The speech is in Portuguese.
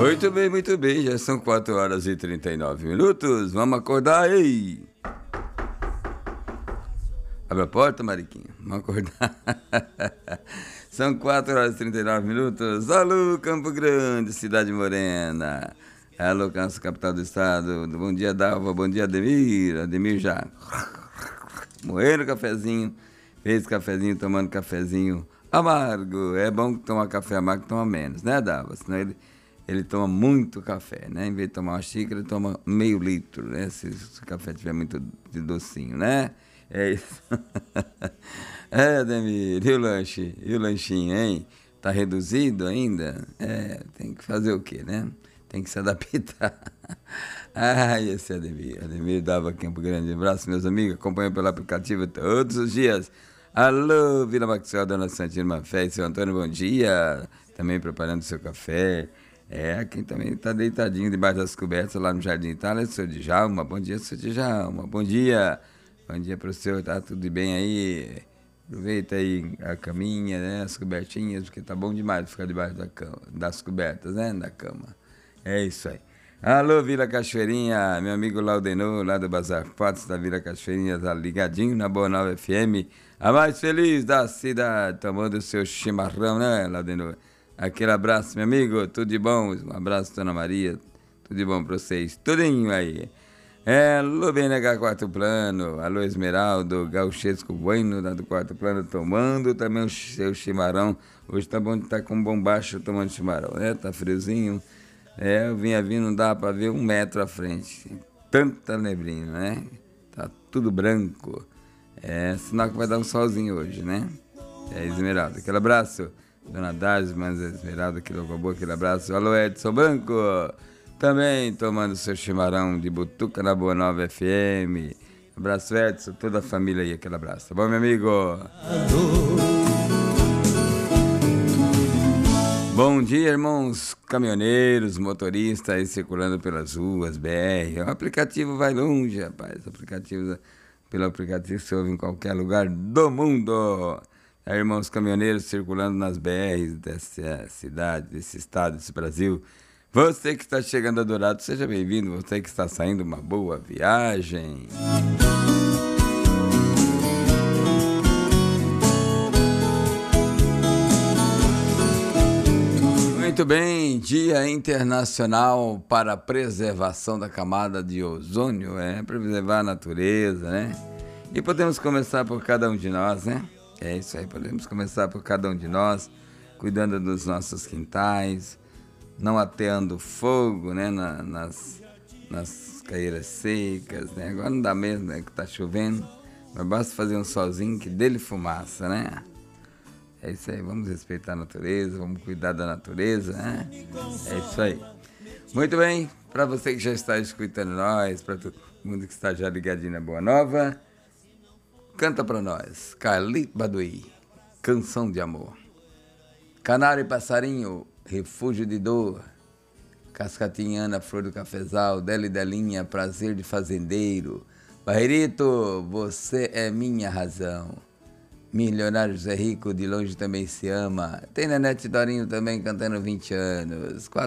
Muito bem, já são 4 horas e 39 minutos. Vamos acordar aí. Abre a porta, Mariquinha. Vamos acordar. São 4 horas e 39 minutos. Alô, Campo Grande, Cidade Morena. Alô, capital do estado. Bom dia, Dalva. Bom dia, Ademir. Ademir já moendo cafezinho. Fez cafezinho, tomando cafezinho amargo. É bom tomar café amargo, toma menos, né, Dalva? Senão ele toma muito café, né? Em vez de tomar uma xícara, ele toma meio litro, né? Se o café tiver muito de docinho, né? É isso. É, Ademir, e o lanche? E o lanchinho, hein? Tá reduzido ainda? É, tem que fazer o quê, né? Tem que se adaptar. Ai, esse Ademir. Ademir dava Campo Grande. Abraço, meus amigos. Acompanham pelo aplicativo todos os dias. Alô, Vila Maxwell, Dona Santina Mafé e seu Antônio, bom dia. Também preparando seu café. É, aqui também está deitadinho debaixo das cobertas lá no Jardim Itália, seu Djalma. Bom dia, seu Djalma. Bom dia. Bom dia para o senhor, tá tudo bem aí? Aproveita aí a caminha, né? As cobertinhas, porque tá bom demais ficar debaixo das cobertas, né? Da cama. É isso aí. Alô, Vila Cachoeirinha, meu amigo Laudenor, lá do Bazar Fotos da Vila Cachoeirinha, tá ligadinho na Boa Nova FM. A mais feliz da cidade, tomando o seu chimarrão, né, Laudenor? Aquele abraço, meu amigo, tudo de bom? Um abraço, Dona Maria, tudo de bom pra vocês, tudinho aí. Alô, BNH Quarto Plano, alô, Esmeraldo, Gauchesco Bueno, lá do Quarto Plano, tomando também o seu chimarrão. Hoje tá bom de estar com bombacho tomando chimarrão, né? Tá friozinho. Eu vinha vindo, não dá pra ver 1 metro à frente. Tanta neblina, né? Tá tudo branco. É sinal que vai dar um solzinho hoje, né? É, Esmeralda, aquele abraço. Dona Dasma, Esmeralda, que logo boa, aquele abraço. Alô, Edson Branco, também tomando seu chimarrão de butuca na Boa Nova FM. Abraço, Edson, toda a família aí, aquele abraço. Tá bom, meu amigo? Bom dia, irmãos caminhoneiros, motoristas aí circulando pelas ruas, BR. O aplicativo vai longe, rapaz. Pelo aplicativo você ouve em qualquer lugar do mundo. Aí, irmãos caminhoneiros circulando nas BRs dessa cidade, desse estado, desse Brasil. Você que está chegando a Dourado, seja bem-vindo. Você que está saindo, uma boa viagem. Muito bem, Dia Internacional para a Preservação da Camada de Ozônio, preservar a natureza, né? E podemos começar por cada um de nós, né? É isso aí, podemos começar por cada um de nós, cuidando dos nossos quintais, não ateando fogo, né, nas caeiras secas, né? Agora não dá mesmo, né, que tá chovendo, mas basta fazer um solzinho que dele fumaça, né? É isso aí, vamos respeitar a natureza, vamos cuidar da natureza, né? É isso aí. Muito bem, para você que já está escutando nós, para todo mundo que está já ligadinho na Boa Nova, canta para nós, Carli Baduí, Canção de Amor. Canário e passarinho, refúgio de dor. Cascatinhana, flor do cafezal, Dela e Delinha, prazer de fazendeiro. Barreirito, você é minha razão. Milionário José Rico, de longe também se ama. Tem Nanete Dorinho também cantando 20 anos.